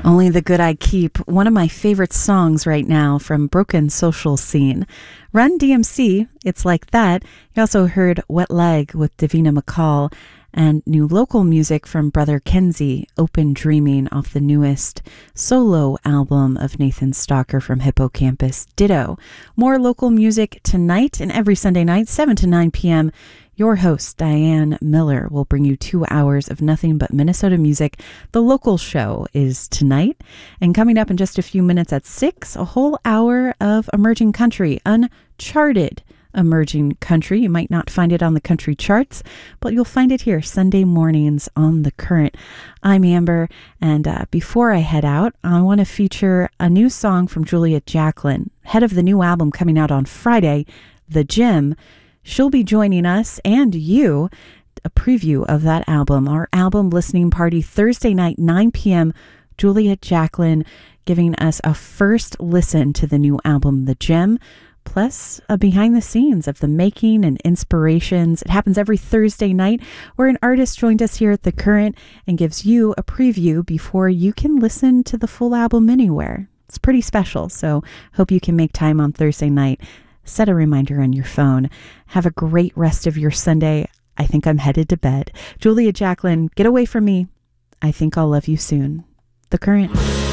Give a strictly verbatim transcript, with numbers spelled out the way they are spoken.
Only the Good I Keep, one of my favorite songs right now from Broken Social Scene. Run D M C, It's Like That. You also heard Wet Leg with Davina McCall, and new local music from Brother Kenzie, Open Dreaming, off the newest solo album of Nathan Stalker from Hippocampus, Ditto. More local music tonight and every Sunday night, seven to nine p.m. Your host, Diane Miller, will bring you two hours of nothing but Minnesota music. The local show is tonight. And coming up in just a few minutes at six, a whole hour of emerging country, uncharted emerging country. You might not find it on the country charts, but you'll find it here Sunday mornings on The Current. I'm Amber, and uh, before I head out, I want to feature a new song from Julia Jacklin, head of the new album coming out on Friday, The Gym. She'll be joining us and you, a preview of that album, our album listening party Thursday night, nine p.m. Julia Jacklin giving us a first listen to the new album, The Gym, plus a behind the scenes of the making and inspirations. It happens every Thursday night where an artist joined us here at The Current and gives you a preview before you can listen to the full album anywhere. It's pretty special, so hope you can make time on Thursday night. Set a reminder on your phone. Have a great rest of your Sunday. I think I'm headed to bed. Julia Jacklin, get away from me. I think I'll love you soon. The Current.